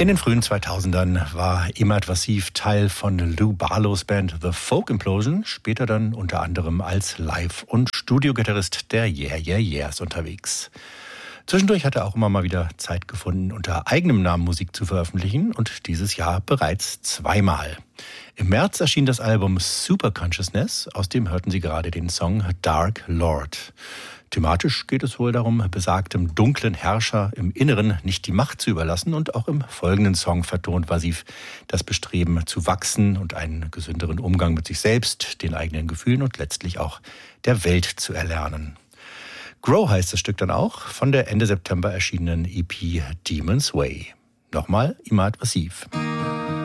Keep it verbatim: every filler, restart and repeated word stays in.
In den frühen zweitausendern war Imad Wassif Teil von Lou Barlows Band The Folk Implosion, später dann unter anderem als Live- und Studiogitarrist der Yeah Yeah Yeahs unterwegs. Zwischendurch hat er auch immer mal wieder Zeit gefunden, unter eigenem Namen Musik zu veröffentlichen und dieses Jahr bereits zweimal. Im März erschien das Album Super Consciousness, aus dem hörten Sie gerade den Song Dark Lord. Thematisch geht es wohl darum, besagtem dunklen Herrscher im Inneren nicht die Macht zu überlassen, und auch im folgenden Song vertont Wassif das Bestreben zu wachsen und einen gesünderen Umgang mit sich selbst, den eigenen Gefühlen und letztlich auch der Welt zu erlernen. Grow heißt das Stück dann auch, von der Ende September erschienenen E P Demon's Way. Nochmal Imad Wassif.